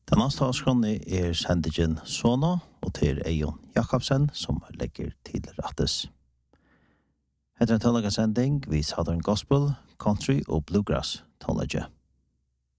Den neste avskrone sendingen Sona, og til Eion Jakobsen, som legger til rettes. Etter en tønlaga sending, vi Southern Gospel, Country og Bluegrass tønlage.